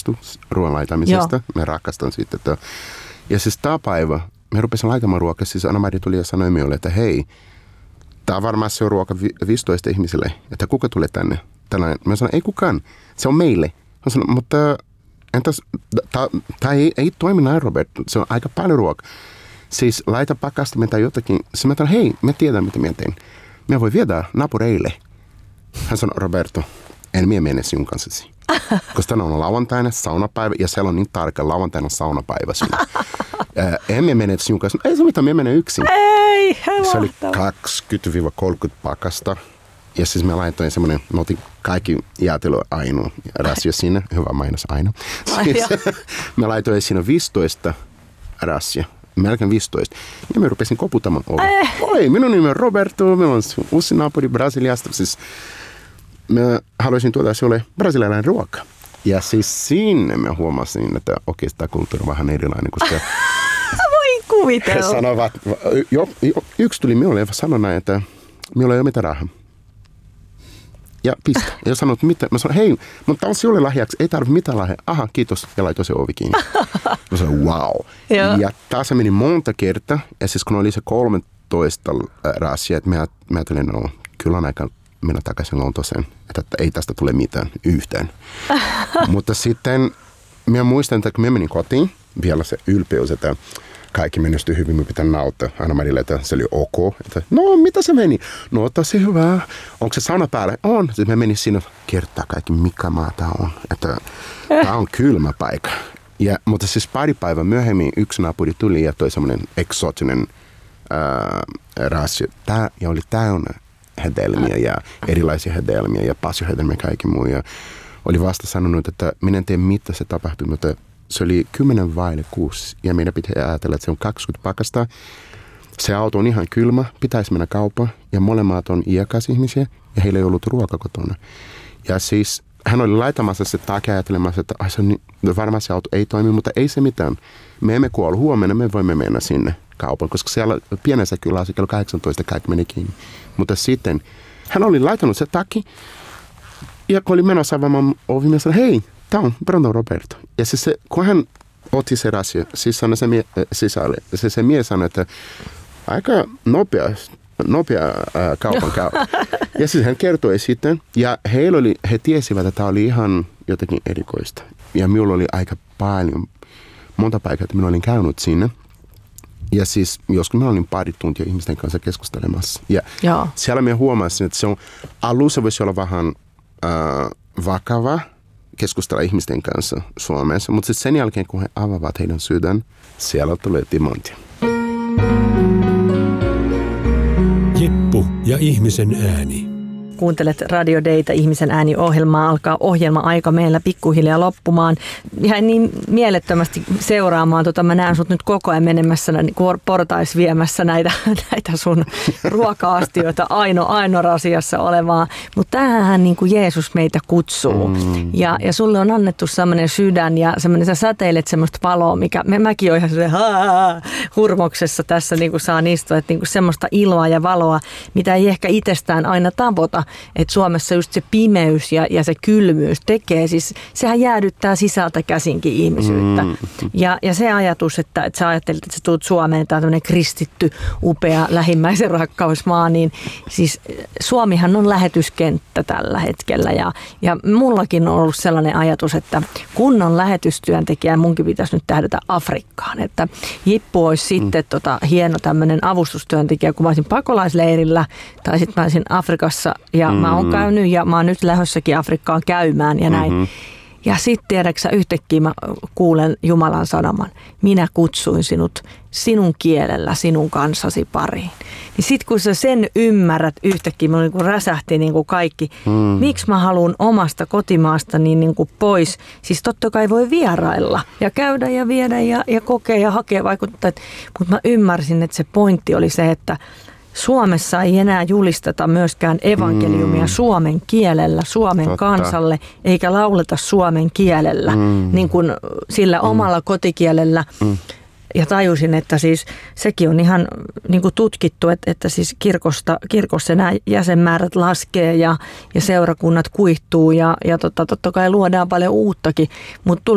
innostu ruoan laitamisesta. Mä rakastan siitä. Ja siis tämä päivä, mä rupesin laitamaan ruokaa, siis Anna-Mari tuli ja sanoi minulle, että hei, tämä varmaan se on ruoka 15 ihmiselle, että kuka tulee tänne? Tänään. Mä sanoin, ei kukaan, se on meille. Mä sanoin, mutta entäs, tämä ei toimi näin, Robert, se on aika paljon ruokaa. Siis laita pakastimeen tai jotakin. Siis mä sanoin, hei, mä tiedän mitä mä teen. Mä voi viedä naapureille. Hän sanoi, Roberto, en minä mene sinun kanssasi. Koska tänään on lauantaina saunapäivä ja siellä on niin tarkka lauantaina saunapäivä sinun. En minä mene sinun kanssa. Ei se mitään, minä menen yksin. Ei, se oli 20-30 pakasta. Ja siis mä laitoin semmoinen, mä otin kaikki jäätelöaino rassia sinne. Hyvä mainos aino. Siis, mä laitoin siinä 15 rassia. Melkein 15. Ja mä rupesin koputamaan oven. Oi, minun nimi on Roberto, minulla on uusi naapuri Brasiliasta. Siis mä haluaisin tuoda sinulle brasilialainen ruoka. Ja siis sinne mä huomasin, että okei, tämä kulttuuri on vähän erilainen, koska voin kuvitella. He sanoivat, yksi tuli minulle ja sanoi näin, että minulla ei ole mitään rahaa. Ja pistä. Ja sanoin, mitä? Mä sanoin, hei, mutta tämä on sinulle lahjaksi, ei tarvitse mitään lahjaa. Aha, kiitos. Ja laitoin se ovi kiinni. Mä sanoin, wow. Ja taas se meni monta kertaa. Ja siis kun oli se 13 rasia, että mä ajattelin, no kyllä on aika mennä takaisin Lontooseen. Että ei tästä tule mitään yhtään. Mutta sitten mä muistan, että kun mä menin kotiin, vielä se ylpeys, että kaikki menestyi hyvin, me pitää nauttia. Anna-Marille, että se oli ok. Että, no, mitä se meni? No, tosi hyvä. Onko se sauna päällä? On. Sitten me menin sinne kertaa kaikki, mikä maa tämä on. Että tämä on kylmä paikka. Mutta siis pari päivää myöhemmin yksi naapuri tuli ja toi semmoinen eksotinen rasio. Ja oli täynnä hedelmiä ja erilaisia hedelmiä ja pasiohedelmiä ja kaikki muu. Ja oli vasta sanonut, että minä en tiedä mitä se tapahtui, mutta se oli 10:06 ja meidän pitää ajatella, että se on 20 pakasta. Se auto on ihan kylmä, pitäisi mennä kauppaan ja molemmat on iäkäisihmisiä ja heillä ei ollut ruoka kotona. Ja siis hän oli laitamassa se takia ajattelemassa, että varmaan se auto ei toimi, mutta ei se mitään. Me emme kuole huomenna, me voimme mennä sinne kauppaan, koska siellä pienessä kylässä kello 18 kaikki meni kiinni. Mutta sitten hän oli laittanut se taki ja kun oli menossa avaamaan ovi, mä sanoin, hei, tämä on Brandon Roberto. Ja siis se, kun hän otti se rasia, siis sanoi se sisälle, se mies sanoi, että aika nopea kaupan käy. Ja siis hän kertoi sitten, ja he tiesivät, että tämä oli ihan jotenkin erikoista. Ja minulla oli aika paljon, monta paikkaa, että minä olin käynyt sinne. Ja siis joskus minä olin pari tuntia ihmisten kanssa keskustelemassa. Ja siellä minä huomasin, että se on, alussa voisi olla vähän vakava keskustella ihmisten kanssa Suomessa, mutta sen jälkeen, kun he avaavat heidän sydän, siellä tulee timanttia. Jeppu ja ihmisen ääni. Kuuntelet Radio Dayta, ihmisen ääni-ohjelmaa. Alkaa ohjelma-aika meillä pikkuhiljaa loppumaan. Ihan niin mielettömästi seuraamaan. Mä näen sut nyt koko ajan menemässä portaisviemässä näitä sun ruoka-astioita aino rasiassa olevaa. Mutta tämähän niin kuin Jeesus meitä kutsuu. Ja sulle on annettu sellainen sydän ja semmoinen, sä säteilet semmoista valoa, mikä mäkin olen ihan hurmoksessa tässä niin kuin saan istua. Että niin kuin semmoista iloa ja valoa, mitä ei ehkä itsestään aina tavoita. Että Suomessa just se pimeys ja se kylmyys tekee, siis sehän jäädyttää sisältä käsinkin ihmisyyttä. Ja se ajatus, että sä ajattelit, että sä tulet Suomeen, tämä on tämmöinen kristitty, upea lähimmäisen rakkausmaa, niin siis Suomihan on lähetyskenttä tällä hetkellä. Ja mullakin on ollut sellainen ajatus, että kun on lähetystyöntekijä, munkin pitäisi nyt tähdätä Afrikkaan. Että Jippu olisi sitten hieno tämmöinen avustustyöntekijä, kun mä olisin pakolaisleirillä tai sitten mä olisin Afrikassa. Ja mä oon käynyt ja mä oon nyt lähdössäkin Afrikkaan käymään ja näin. Ja sitten tiedäksä yhtäkkiä mä kuulen Jumalan sanoman. Minä kutsuin sinut sinun kielellä, sinun kansasi pariin. Niin sit kun sä sen ymmärrät yhtäkkiä, mä niin kuin räsähti niin kuin kaikki. Miksi mä haluan omasta kotimaasta niin kuin pois? Siis totta kai voi vierailla ja käydä ja viedä ja kokea ja hakea vaikuttaa. Mutta mä ymmärsin, että se pointti oli se, että Suomessa ei enää julisteta myöskään evankeliumia suomen kielellä, Suomen kansalle, eikä lauleta suomen kielellä, niin kuin sillä omalla kotikielellä. Ja tajusin, että siis sekin on ihan niin kuin tutkittu, että siis kirkossa nämä jäsenmäärät laskee ja seurakunnat kuihtuu ja totta kai luodaan paljon uuttakin, mutta